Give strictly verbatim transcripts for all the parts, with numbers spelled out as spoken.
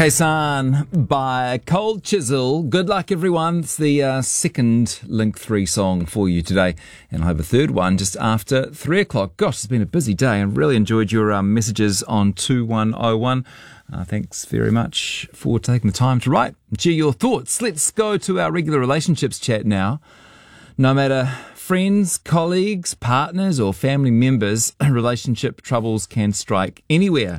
Kaisan by Cold Chisel. Good luck, everyone. It's the uh, second Link three song for you today. And I have a third one just after three o'clock. Gosh, it's been a busy day. I really enjoyed your um, messages on two one oh one. Uh, thanks very much for taking the time to write and share your thoughts. Let's go to our regular relationships chat now. No matter friends, colleagues, partners or family members, relationship troubles can strike anywhere.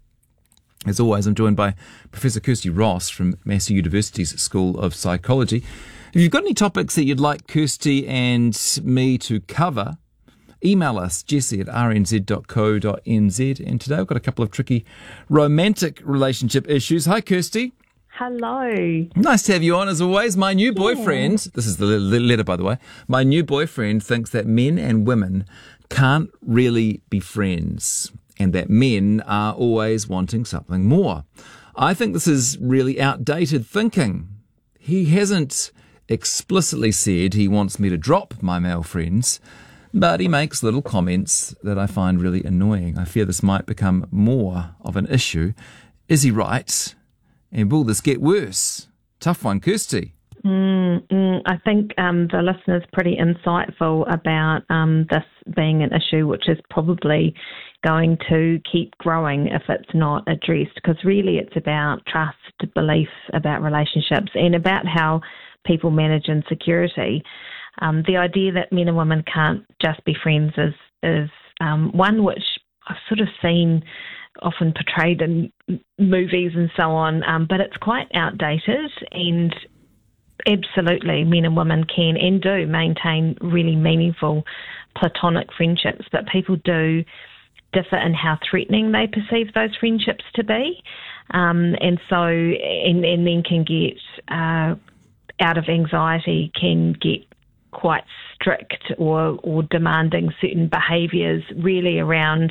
As always, I'm joined by Professor Kirsty Ross from Massey University's School of Psychology. If you've got any topics that you'd like Kirsty and me to cover, email us, jesse at r n z dot co dot n z. And today I've got a couple of tricky romantic relationship issues. Hi, Kirsty. Hello. Nice to have you on, as always. My new boyfriend, yeah. This is the letter, by the way. My new boyfriend thinks that men and women can't really be friends, and that men are always wanting something more. I think this is really outdated thinking. He hasn't explicitly said he wants me to drop my male friends, but he makes little comments that I find really annoying. I fear this might become more of an issue. Is he right? And will this get worse? Tough one, Kirsty. Mm, mm, I think um, the listener's pretty insightful about um, this being an issue which is probably going to keep growing if it's not addressed, because really it's about trust, belief about relationships and about how people manage insecurity. Um, the idea that men and women can't just be friends is, is um, one which I've sort of seen often portrayed in movies and so on, um, but it's quite outdated, and absolutely men and women can and do maintain really meaningful platonic friendships, but people do differ in how threatening they perceive those friendships to be, um, and so and, and then can get uh, out of anxiety, can get quite strict or, or demanding certain behaviours really around